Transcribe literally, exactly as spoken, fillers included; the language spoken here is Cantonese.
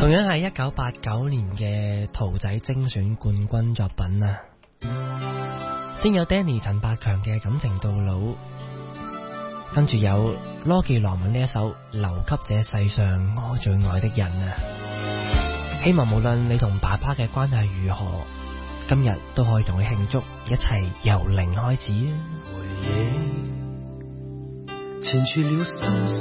同樣係一九八九年嘅兔仔精選冠軍作品啊。先有 Danny 陳百強嘅感情到老，跟住有羅記羅文呢一首留給這世上我最愛的人啊。希望無論你同爸爸嘅關係如何，今日都可以同佢慶祝，一齊由零開始啊。 回憶前去了三